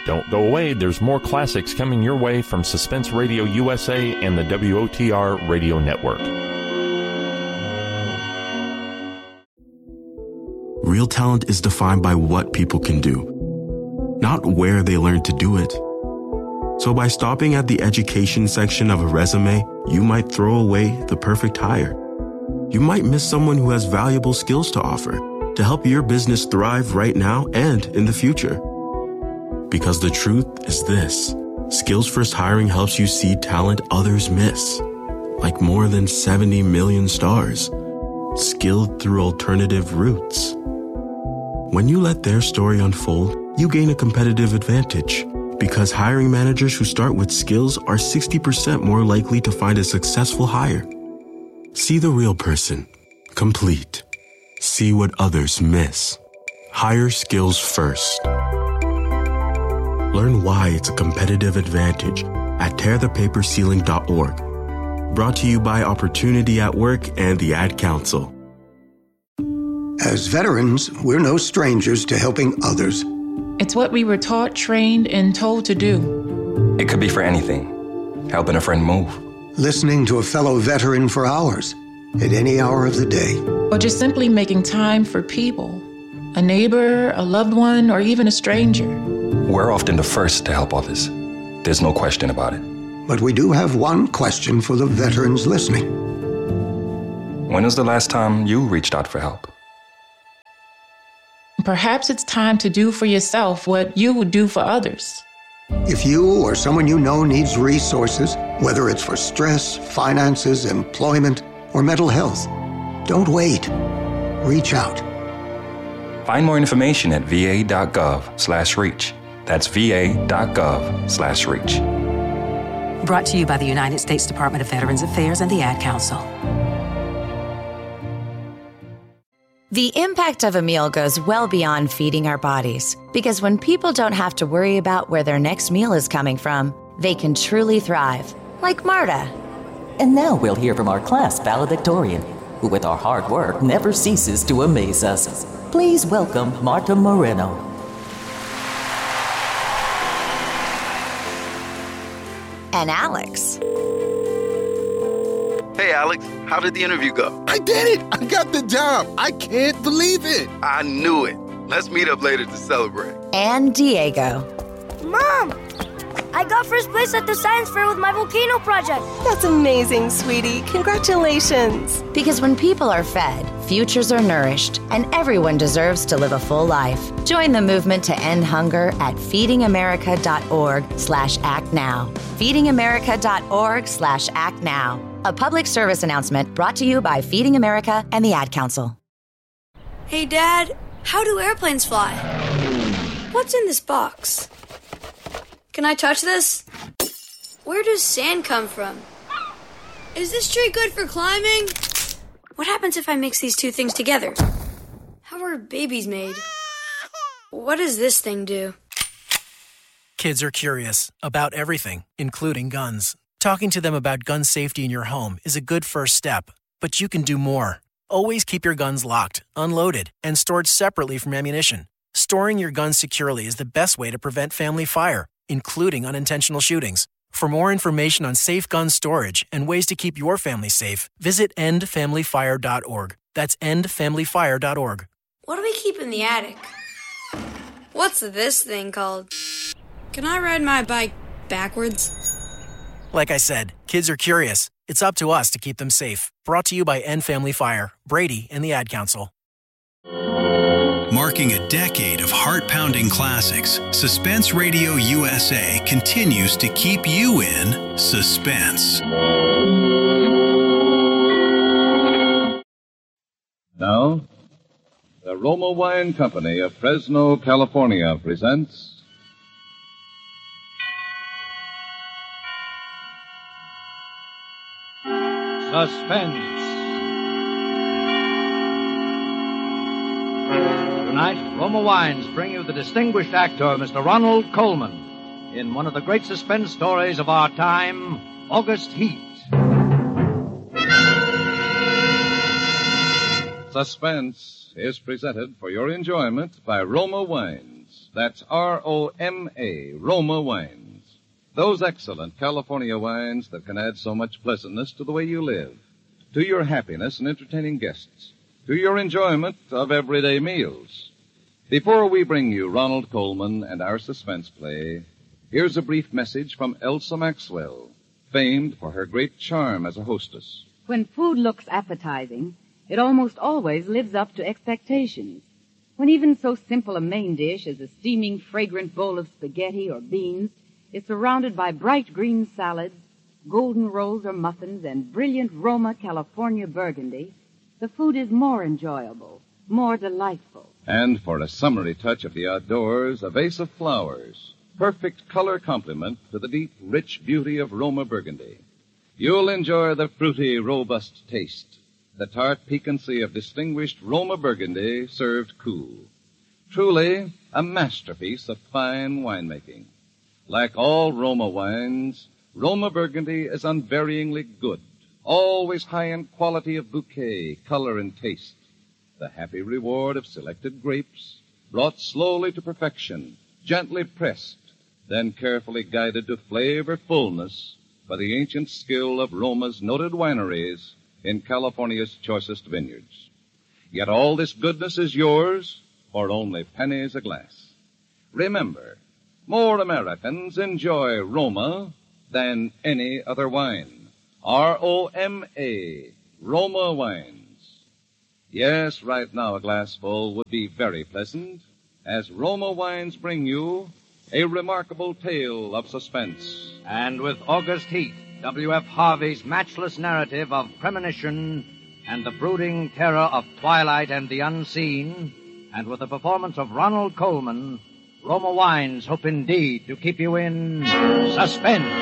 Don't go away. There's more classics coming your way from Suspense Radio USA and the WOTR Radio Network. Real talent is defined by what people can do, not where they learn to do it. So by stopping at the education section of a resume, you might throw away the perfect hire. You might miss someone who has valuable skills to offer to help your business thrive right now and in the future. Because the truth is this: Skills First Hiring helps you see talent others miss, like more than 70 million stars, skilled through alternative routes. When you let their story unfold, you gain a competitive advantage, because hiring managers who start with skills are 60% more likely to find a successful hire. See the real person, complete. See what others miss. Hire skills first. Learn why it's a competitive advantage at tearthepaperceiling.org. Brought to you by Opportunity at Work and the Ad Council. As veterans, we're no strangers to helping others. It's what we were taught, trained, and told to do. It could be for anything. Helping a friend move. Listening to a fellow veteran for hours, at any hour of the day. Or just simply making time for people. A neighbor, a loved one, or even a stranger. We're often the first to help others. There's no question about it. But we do have one question for the veterans listening. When was the last time you reached out for help? Perhaps it's time to do for yourself what you would do for others. If you or someone you know needs resources, whether it's for stress, finances, employment, or mental health, don't wait. Reach out. Find more information at va.gov/reach. That's va.gov/reach. Brought to you by the United States Department of Veterans Affairs and the Ad Council. The impact of a meal goes well beyond feeding our bodies, because when people don't have to worry about where their next meal is coming from, they can truly thrive, like Marta. And now we'll hear from our class valedictorian, who with our hard work never ceases to amaze us. Please welcome Marta Moreno. And Alex. Hey, Alex, how did the interview go? I did it! I got the job! I can't believe it! I knew it. Let's meet up later to celebrate. And Diego. Mom! I got first place at the science fair with my volcano project. That's amazing, sweetie. Congratulations. Because when people are fed, futures are nourished, and everyone deserves to live a full life. Join the movement to end hunger at feedingamerica.org/actnow. feedingamerica.org/actnow. A public service announcement brought to you by Feeding America and the Ad Council. Hey, Dad, how do airplanes fly? What's in this box? Can I touch this? Where does sand come from? Is this tree good for climbing? What happens if I mix these two things together? How are babies made? What does this thing do? Kids are curious about everything, including guns. Talking to them about gun safety in your home is a good first step, but you can do more. Always keep your guns locked, unloaded, and stored separately from ammunition. Storing your guns securely is the best way to prevent family fire, including unintentional shootings. For more information on safe gun storage and ways to keep your family safe, visit endfamilyfire.org. That's endfamilyfire.org. What do we keep in the attic? What's this thing called? Can I ride my bike backwards? Like I said, kids are curious. It's up to us to keep them safe. Brought to you by End Family Fire, Brady, and the Ad Council. Marking a decade of heart-pounding classics, Suspense Radio USA continues to keep you in suspense. Now, the Roma Wine Company of Fresno, California presents Suspense. Tonight, Roma Wines bring you the distinguished actor, Mr. Ronald Colman, in one of the great suspense stories of our time, August Heat. Suspense is presented for your enjoyment by Roma Wines. That's R-O-M-A, Roma Wines. Those excellent California wines that can add so much pleasantness to the way you live, to your happiness in entertaining guests, to your enjoyment of everyday meals. Before we bring you Ronald Coleman and our suspense play, here's a brief message from Elsa Maxwell, famed for her great charm as a hostess. When food looks appetizing, it almost always lives up to expectations. When even so simple a main dish as a steaming, fragrant bowl of spaghetti or beans is surrounded by bright green salads, golden rolls or muffins, and brilliant Roma California Burgundy, the food is more enjoyable, more delightful. And for a summery touch of the outdoors, a vase of flowers, perfect color complement to the deep, rich beauty of Roma Burgundy. You'll enjoy the fruity, robust taste, the tart piquancy of distinguished Roma Burgundy served cool. Truly a masterpiece of fine winemaking. Like all Roma wines, Roma Burgundy is unvaryingly good, always high in quality of bouquet, color, and taste. The happy reward of selected grapes, brought slowly to perfection, gently pressed, then carefully guided to flavor fullness by the ancient skill of Roma's noted wineries in California's choicest vineyards. Yet all this goodness is yours for only pennies a glass. Remember, more Americans enjoy Roma than any other wine. R-O-M-A, Roma Wines. Yes, right now a glassful would be very pleasant, as Roma Wines bring you a remarkable tale of suspense. And with August Heat, W.F. Harvey's matchless narrative of premonition and the brooding terror of twilight and the unseen, and with the performance of Ronald Coleman, Roma Wines hope indeed to keep you in suspense.